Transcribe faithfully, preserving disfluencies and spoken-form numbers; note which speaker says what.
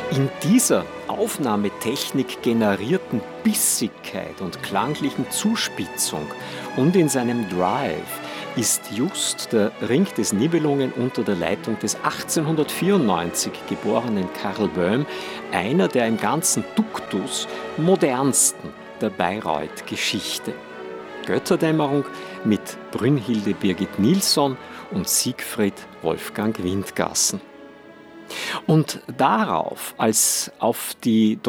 Speaker 1: In dieser Aufnahmetechnik generierten Bissigkeit und klanglichen Zuspitzung und in seinem Drive ist just der Ring des Nibelungen unter der Leitung des achtzehnhundertvierundneunzig geborenen Karl Böhm einer der im ganzen Duktus modernsten der Bayreuth-Geschichte. Götterdämmerung mit Brünnhilde Birgit Nilsson und Siegfried Wolfgang Windgassen. Und darauf, als auf die